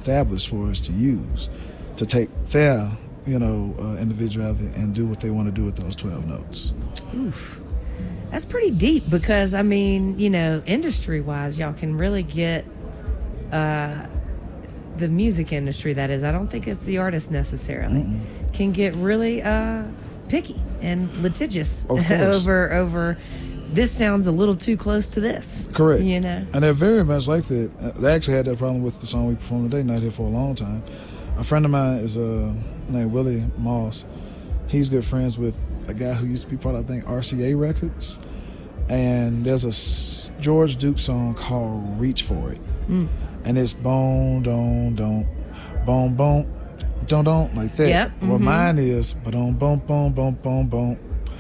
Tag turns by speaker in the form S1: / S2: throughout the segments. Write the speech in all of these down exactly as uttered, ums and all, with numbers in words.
S1: established for us to use, to take their, you know, uh, individuality and do what they want to do with those twelve notes.
S2: Oof. That's pretty deep because, I mean, you know, industry-wise, y'all can really get uh, the music industry, that is. I don't think it's the artist necessarily. Mm-mm. Can get really uh, picky and litigious over over this sounds a little too close to this.
S1: Correct.
S2: You know?
S1: And they're very much like that. They actually had that problem with the song we performed today, Not Here for a Long Time. A friend of mine is uh, named Willie Moss. He's good friends with a guy who used to be part of, I think, R C A Records. And there's a George Duke song called Reach For It. Mm. And it's boom, don't, don't, boom, boom, don't, don't, like that.
S2: Yep. Mm-hmm.
S1: Well, mine is boom, boom, boom, boom, boom, boom,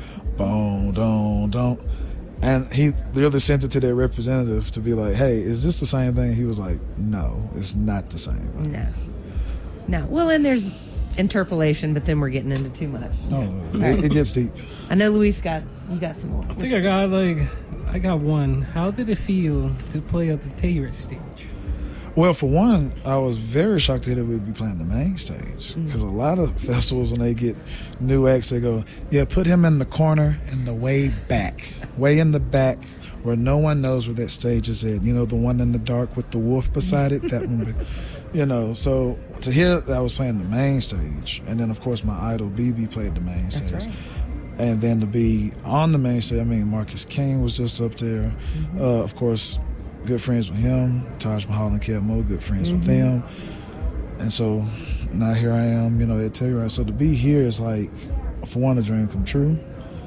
S1: boom, don't, don't. And he really sent it to their representative to be like, hey, is this the same thing? He was like, no, it's not the same thing.
S2: No. No. Well, and there's interpolation, but then we're getting into too much.
S1: No, it, right. it gets deep.
S2: I know Luis got, you got some more.
S3: I think I got like, I got one. How did it feel to play at the Taylor stage?
S1: Well, for one, I was very shocked that we'd be playing the main stage because mm. a lot of festivals, when they get new acts, they go, yeah, put him in the corner in the way back, way in the back where no one knows where that stage is at. You know, the one in the dark with the wolf beside it, that one. Be, you know, so to hear that I was playing the main stage, and then, of course, my idol, B B, played the main stage.
S2: That's right.
S1: And then to be on the main stage, I mean, Marcus King was just up there. Mm-hmm. Uh, of course, good friends with him. Taj Mahal and Kev Mo, good friends mm-hmm. with them. And so now here I am, you know, at Telluride. So to be here is like, for one, a dream come true.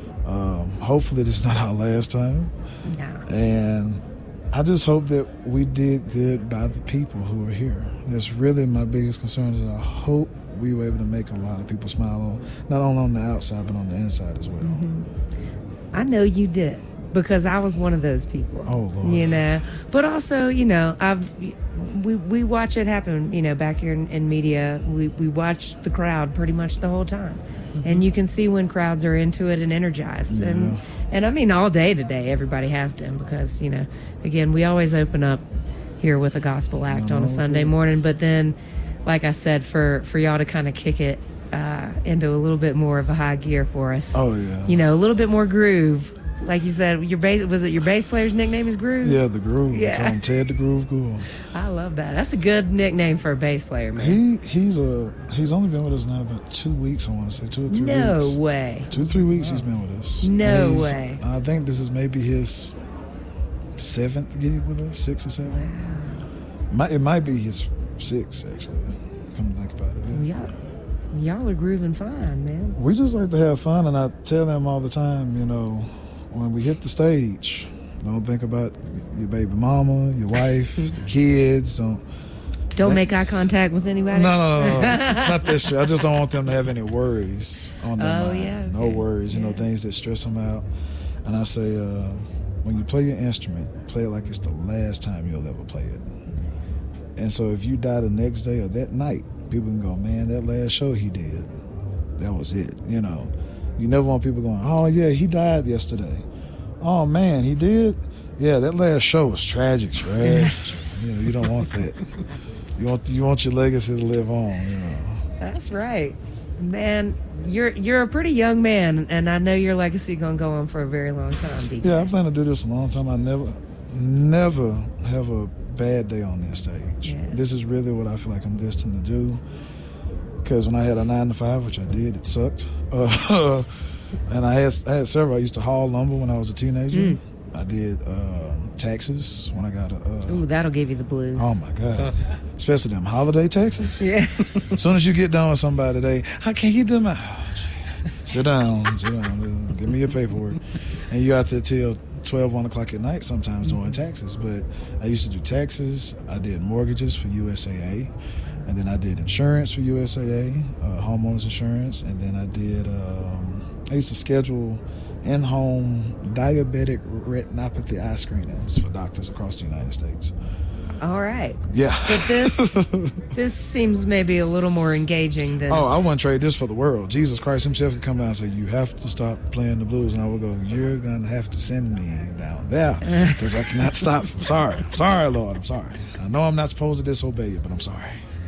S1: Um, hopefully this is not our last time.
S2: No.
S1: And I just hope that we did good by the people who are here. That's really my biggest concern, is that I hope we were able to make a lot of people smile, not only on the outside, but on the inside as well.
S2: Mm-hmm. I know you did, because I was one of those people.
S1: Oh, Lord.
S2: You know, but also, you know, I've we we watch it happen. You know, back here in, in media, we we watch the crowd pretty much the whole time, mm-hmm. and you can see when crowds are into it and energized.
S1: Yeah.
S2: And and I mean, all day today, everybody has been, because, you know, again, we always open up here with a gospel act on a Sunday morning, but then, like I said, for for y'all to kind of kick it uh, into a little bit more of a high gear for us.
S1: Oh yeah.
S2: You know, a little bit more groove. Like you said, your bass, was it your bass player's nickname is Groove?
S1: Yeah, the Groove.
S2: Yeah.
S1: Call him Ted the Groove Gould.
S2: I love that. That's a good nickname for a bass player, man.
S1: He he's a he's only been with us now about two weeks. I want to say two or three
S2: no
S1: weeks.
S2: No way.
S1: Two or three weeks wow. he's been with us.
S2: No way.
S1: I think this is maybe his seventh gig with us, six or seven.
S2: Wow.
S1: Might, it might be his sixth, actually. Come to think about it.
S2: Yeah. Y'all, y'all are grooving fine, man.
S1: We just like to have fun, and I tell them all the time, you know, when we hit the stage, don't think about your baby mama, your wife, the kids. Don't
S2: don't think, make eye contact with anybody.
S1: No, no, no, no. It's not that stress. I just don't want them to have any worries on their
S2: oh,
S1: mind.
S2: Yeah, okay.
S1: No worries, you
S2: yeah.
S1: know, things that stress them out. And I say, uh, when you play your instrument, play it like it's the last time you'll ever play it. And so if you die the next day or that night, people can go, man, that last show he did, that was it, you know. You never want people going, oh, yeah, he died yesterday. Oh, man, he did? Yeah, that last show was tragic, tragic. You know, you don't want that. You want you want your legacy to live on, you know.
S2: That's right. Man, you're you're a pretty young man, and I know your legacy going to go on for a very long time, D J.
S1: Yeah, I plan to do this a long time. I never, never have a bad day on this stage.
S2: Yeah.
S1: This is really what I feel like I'm destined to do. Because when I had a nine to five, which I did, it sucked. Uh, and I had I had several. I used to haul lumber when I was a teenager. Mm. I did um, taxes when I got a. Uh,
S2: Ooh, that'll give you the blues.
S1: Oh my God! Tough. Especially them holiday taxes.
S2: Yeah.
S1: As soon as you get done with somebody, they how can you do my? Oh, sit down, sit down. Give me your paperwork. And you out there till twelve, one o'clock at night sometimes doing taxes. But I used to do taxes. I did mortgages for U S A A. And then I did insurance for U S A A, uh, homeowners insurance. And then I did, um, I used to schedule in-home diabetic retinopathy eye screenings for doctors across the United States.
S2: All right.
S1: Yeah.
S2: But this this seems maybe a little more engaging than...
S1: Oh, I wouldn't trade this for the world. Jesus Christ himself could come down and say, you have to stop playing the blues. And I would go, you're going to have to send me down there because I cannot stop. I'm sorry. I'm sorry, Lord. I'm sorry. I know I'm not supposed to disobey you, but I'm sorry.